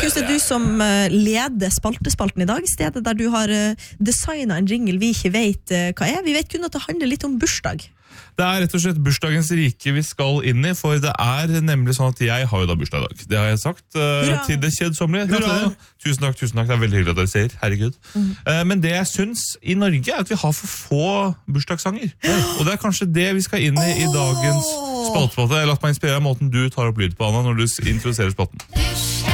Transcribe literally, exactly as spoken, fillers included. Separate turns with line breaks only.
Markus, det er du som leder spaltespalten i dag, stedet der du har designet en jingle vi ikke vet hva er. Vi vet kun at det handler litt om bursdag.
Det er rett og slett bursdagens rike vi skal inn i, for det er nemlig sånn at jeg har jo da bursdag i dag. Det har jeg sagt uh, til det kjedsommelige. Hurra! Tusen takk, tusen takk, det er veldig hyggelig at dere ser, herregud. Mm. Uh, men det jeg synes i Norge er at vi har for få bursdagssanger. Og det er kanskje det vi skal inn i i dagens spaltespalte. Jeg har latt meg inspirere av måten du tar opp lyd på, Anna, når du introduserer spalten.